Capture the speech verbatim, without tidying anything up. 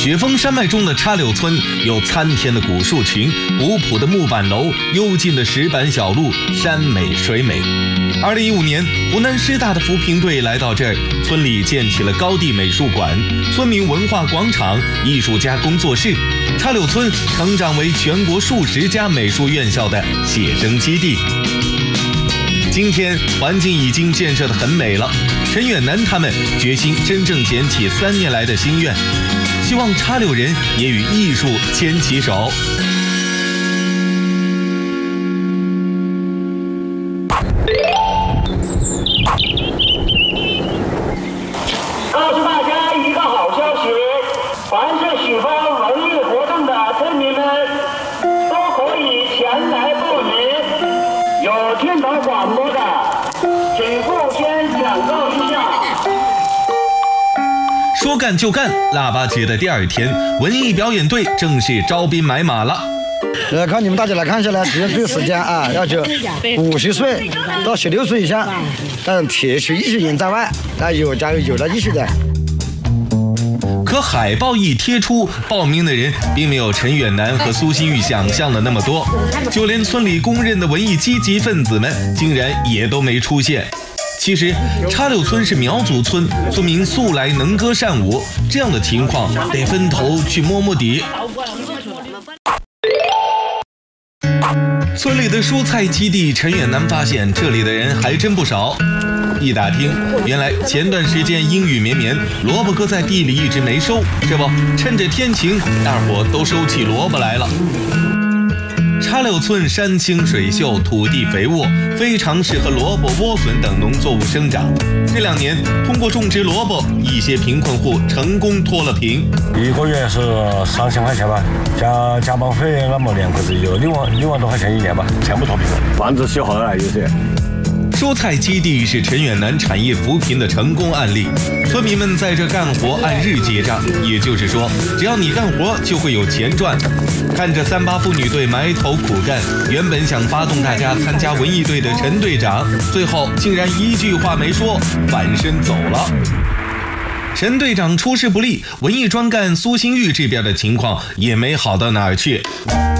雪峰山脉中的插柳村有参天的古树群、古朴的木板楼、幽静的石板小路，山美水美。二零一五年，湖南师大的扶贫队来到这儿，村里建起了高地美术馆、村民文化广场、艺术家工作室。插柳村成长为全国数十家美术院校的写生基地。今天环境已经建设得很美了，陈远南他们决心真正捡起三年来的心愿，希望插柳人也与艺术牵起手。 告诉大家一个好消息，凡是喜欢文艺活动的村民们都可以前来报名。有听到广播的，请付先转告一下。 说干就干，腊八节的第二天，文艺表演队正式招兵买马了。 来看你们大家来看一下来，这个时间啊，要求五十岁到十六岁以下，但特殊艺术人在外，那有加入有的艺术的。 可海报一贴出，报名的人并没有陈远南和苏新玉想象的那么多，就连村里公认的文艺积极分子们，竟然也都没出现。其实插柳村是苗族村，村民素来能歌善舞，这样的情况得分头去摸摸底。村里的蔬菜基地，陈远南发现这里的人还真不少。一打听，原来前段时间阴雨绵绵，萝卜哥在地里一直没收，这不趁着天晴，大伙都收起萝卜来了。插柳村山清水秀，土地肥沃，非常适合萝卜、莴笋等农作物生长。这两年，通过种植萝卜，一些贫困户成功脱了贫。 一个月是三千块钱吧，加加班费那么两个字，有六万六万多块钱一年吧，全部脱贫了。房子修好了，有些。 蔬菜基地是陈远南产业扶贫的成功案例，村民们在这干活按日结账，也就是说，只要你干活就会有钱赚。看着三八妇女队埋头苦干，原本想发动大家参加文艺队的陈队长，最后竟然一句话没说，反身走了。陈队长出师不利，文艺专干苏新玉这边的情况也没好到哪儿去。